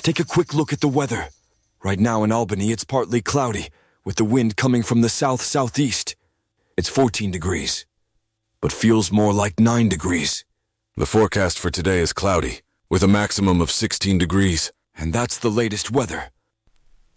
take a quick look at the weather. Right now in Albany, it's partly cloudy, with the wind coming from the south-southeast. It's 14 degrees, but feels more like 9 degrees. The forecast for today is cloudy, with a maximum of 16 degrees. And that's the latest weather.